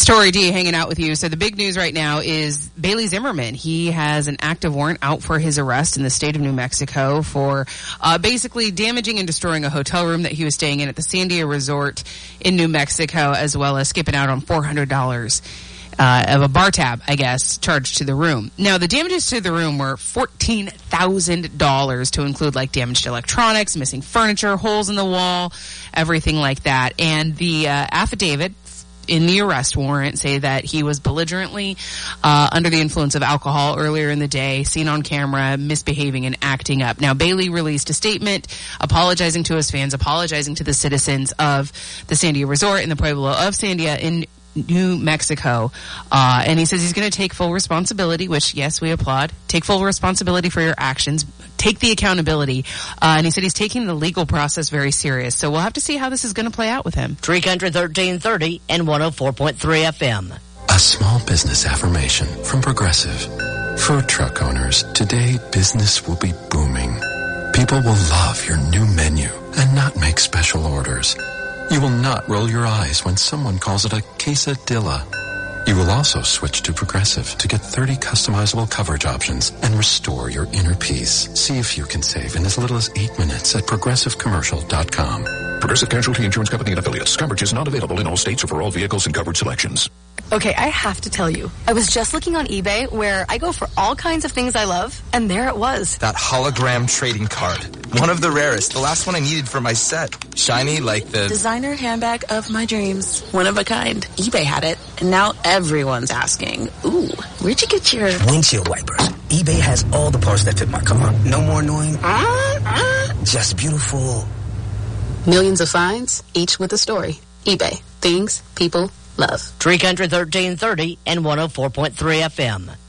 Tori D hanging out with you. So the big news right now is Bailey Zimmerman. He has an active warrant out for his arrest in the state of New Mexico for basically damaging and destroying a hotel room that he was staying in at the Sandia Resort in New Mexico, as well as skipping out on $400 of a bar tab, I guess, charged to the room. Now, the damages to the room were $14,000 to include, like, damaged electronics, missing furniture, holes in the wall, everything like that. And the affidavit in the arrest warrant say that he was belligerently under the influence of alcohol earlier in the day, seen on camera, misbehaving and acting up. Now, Bailey released a statement apologizing to his fans, apologizing to the citizens of the Sandia Resort in the Pueblo of Sandia in New Mexico. And he says he's going to take full responsibility, which, yes, we applaud. Take full responsibility for your actions. Take the accountability. And he said he's taking the legal process very serious. So we'll have to see how this is going to play out with him. Tree Country 1330 and 104.3 FM. A small business affirmation from Progressive. Food truck owners, today business will be booming. People will love your new menu and not make special orders. You will not roll your eyes when someone calls it a quesadilla. You will also switch to Progressive to get 30 customizable coverage options and restore your inner peace. See if you can save in as little as 8 minutes at progressivecommercial.com. Progressive Casualty Insurance Company and Affiliates. Coverage is not available in all states or for all vehicles and coverage selections. Okay, I have to tell you, I was just looking on eBay where I go for all kinds of things I love, and there it was. That hologram trading card. One of the rarest. The last one I needed for my set. Shiny like the designer handbag of my dreams. One of a kind. eBay had it, and now everyone's asking, ooh, where'd you get your windshield wipers? eBay has all the parts that fit my car. No more annoying. Just beautiful. Millions of finds, each with a story. eBay. Things people love. Tree Country 1330 and 104.3 FM.